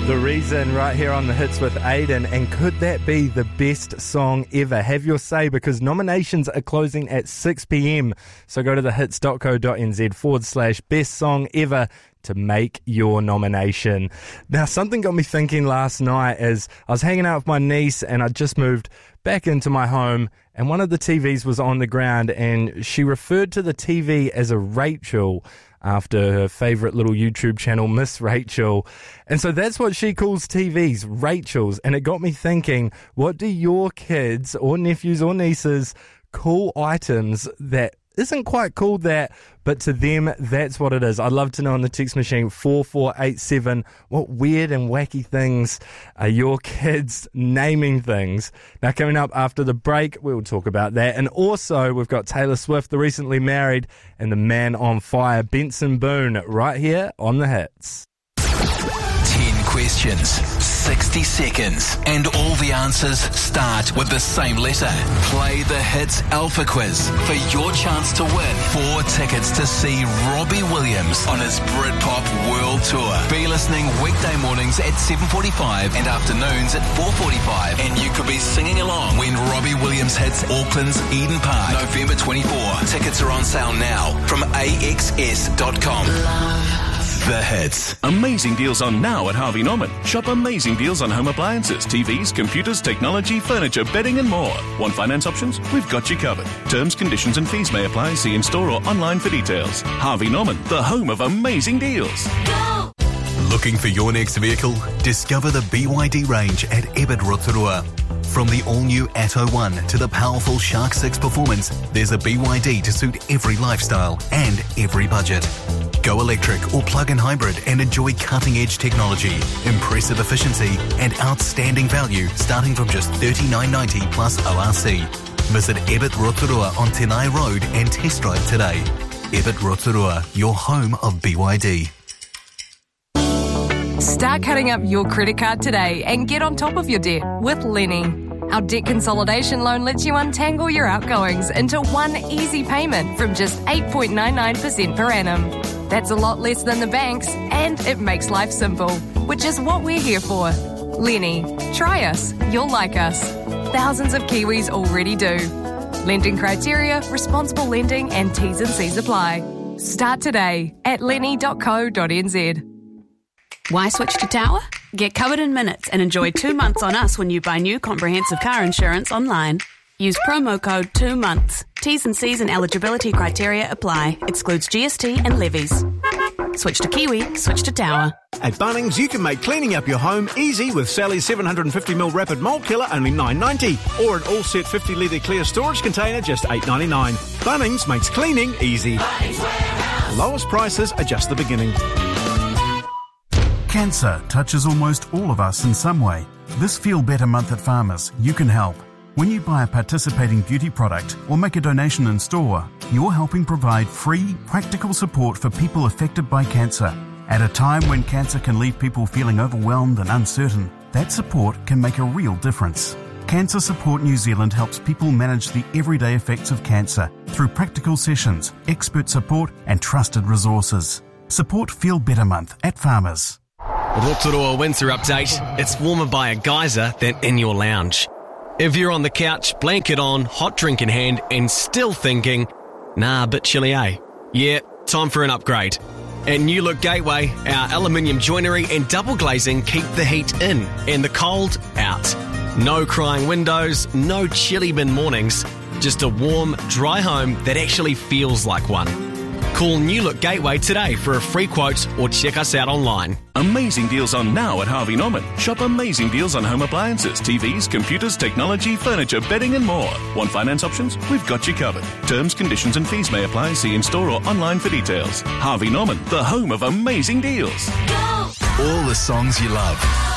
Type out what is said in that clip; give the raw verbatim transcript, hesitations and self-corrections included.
The Reason right here on The Hits with Aiden. And could that be the best song ever? Have your say, because nominations are closing at six p.m. So go to thehits.co.nz forward slash best song ever to make your nomination. Now, something got me thinking last night as I was hanging out with my niece and I just moved back into my home and one of the T Vs was on the ground and she referred to the T V as a Rachel after her favourite little YouTube channel, Miss Rachel. And so that's what she calls T Vs, Rachels. And it got me thinking, what do your kids or nephews or nieces call items that isn't quite called that, but to them, that's what it is? I'd love to know on the text machine, four four eight seven, what weird and wacky things are your kids naming things? Now, coming up after the break, we'll talk about that. And also, we've got Taylor Swift, the recently married, and the man on fire, Benson Boone, right here on The Hits. ten questions, sixty seconds, and all the answers start with the same letter. Play the Hits Alpha Quiz for your chance to win four tickets to see Robbie Williams on his Britpop World Tour. Be listening weekday mornings at seven forty-five and afternoons at four forty-five, and you could be singing along when Robbie Williams hits Auckland's Eden Park, November twenty-fourth. Tickets are on sale now from A X S dot com. The Hits. Amazing deals on now at Harvey Norman. Shop amazing deals on home appliances, T Vs, computers, technology, furniture, bedding and more. Want finance options? We've got you covered. Terms, conditions and fees may apply. See in-store or online for details. Harvey Norman, the home of amazing deals. Go! Looking for your next vehicle? Discover the B Y D range at Ebert Rotorua. From the all-new Atto one to the powerful Shark six performance, there's a B Y D to suit every lifestyle and every budget. Go electric or plug-in hybrid and enjoy cutting-edge technology, impressive efficiency and outstanding value starting from just thirty-nine ninety plus O R C. Visit Ebert Rotorua on Tenai Road and test drive today. Ebert Rotorua, your home of B Y D. Start cutting up your credit card today and get on top of your debt with Lenny. Our debt consolidation loan lets you untangle your outgoings into one easy payment from just eight point nine nine percent per annum. That's a lot less than the banks, and it makes life simple, which is what we're here for. Lenny, try us. You'll like us. Thousands of Kiwis already do. Lending criteria, responsible lending, and T's and C's apply. Start today at lenny dot co dot n z. Why switch to Tower? Get covered in minutes and enjoy two months on us when you buy new comprehensive car insurance online. Use promo code two months. T's and C's and eligibility criteria apply. Excludes G S T and levies. Switch to Kiwi, switch to Tower. At Bunnings, you can make cleaning up your home easy with Sally's seven hundred fifty milliliter Rapid Mold Killer, only nine ninety, or an all-set fifty litre clear storage container, just eight ninety-nine. Bunnings makes cleaning easy. Lowest prices are just the beginning. Cancer touches almost all of us in some way. This Feel Better month at Farmers, you can help. When you buy a participating beauty product or make a donation in store, you're helping provide free, practical support for people affected by cancer. At a time when cancer can leave people feeling overwhelmed and uncertain, that support can make a real difference. Cancer Support New Zealand helps people manage the everyday effects of cancer through practical sessions, expert support and trusted resources. Support Feel Better Month at Farmers. Rotorua winter update. It's warmer by a geyser than in your lounge. If you're on the couch, blanket on, hot drink in hand, and still thinking, nah, a bit chilly, eh? Yeah, time for an upgrade. At New Look Gateway, our aluminium joinery and double glazing keep the heat in and the cold out. No crying windows, no chilly bin mornings, just a warm, dry home that actually feels like one. Call New Look Gateway today for a free quote or check us out online. Amazing deals on now at Harvey Norman. Shop amazing deals on home appliances, T Vs, computers, technology, furniture, bedding and more. Want finance options? We've got you covered. Terms, conditions and fees may apply. See in-store or online for details. Harvey Norman, the home of amazing deals. Go! All the songs you love.